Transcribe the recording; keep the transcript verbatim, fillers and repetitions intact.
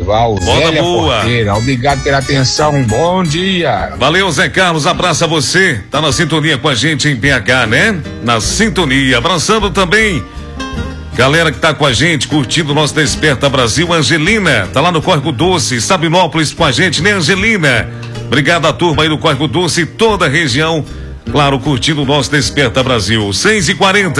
Lorival, Zélia Porteira. Obrigado pela atenção, bom dia. Valeu, Zé Carlos, abraço a você. Tá na sintonia com a gente em B H, né? Na sintonia, abraçando também galera que tá com a gente, curtindo o nosso Desperta Brasil. Angelina, tá lá no Córrego Doce, Sabinópolis com a gente, né, Angelina? Obrigado à turma aí do Córrego Doce e toda a região, claro, curtindo o nosso Desperta Brasil. seis e quarenta.